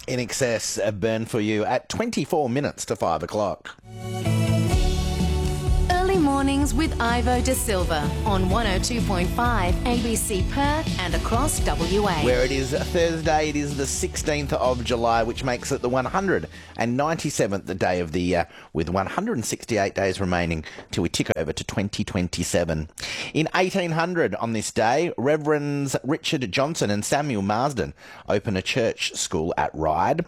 In Excess, a burn for you at 24 minutes to 5 o'clock. Early mornings with Ivo De Silva on 102.5 ABC Perth and across WA. Where it is Thursday, it is the 16th of July, which makes it the 197th day of the year, with 168 days remaining till we tick over to 2027. In 1800, on this day, Reverends Richard Johnson and Samuel Marsden open a church school at Ryde.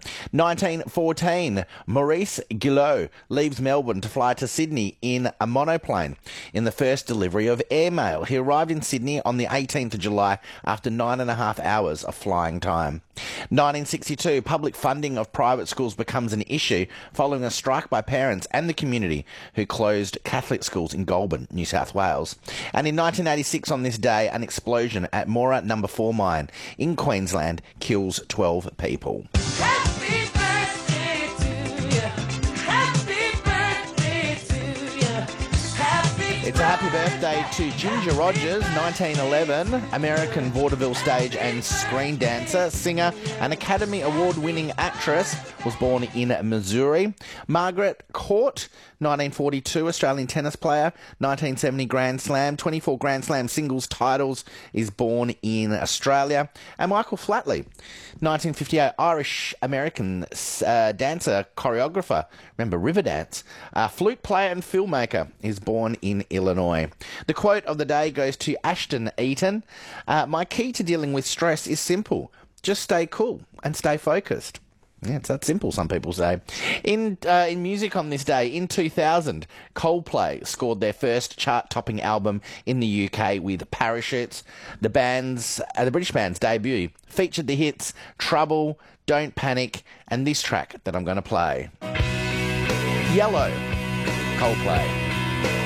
1914, Maurice Guillot leaves Melbourne to fly to Sydney in a monoplane in the first delivery of airmail. He arrived in Sydney on the 18th of July after 9.5 hours of flying time. 1962, public funding of private schools becomes an issue following a strike by parents and the community who closed Catholic schools in Goulburn, New South Wales. And in 1986, on this day, an explosion at Mora No. 4 mine in Queensland kills 12 people. Happy birthday to you. Happy birthday to you. It's a happy birthday to Ginger Rogers, 1911, American vaudeville stage and screen dancer, singer, and Academy Award-winning actress, was born in Missouri. Margaret Court, 1942, Australian tennis player, 1970 Grand Slam, 24 Grand Slam singles titles, is born in Australia. And Michael Flatley, 1958, Irish-American dancer, choreographer, remember Riverdance, flute player and filmmaker, is born in Illinois. The quote of the day goes to Ashton Eaton. My key to dealing with stress is simple. Just stay cool and stay focused. Yeah, it's that simple, some people say. In music on this day, in 2000, Coldplay scored their first chart-topping album in the UK with Parachutes. The British band's debut featured the hits Trouble, Don't Panic, and this track that I'm going to play. Yellow, Coldplay.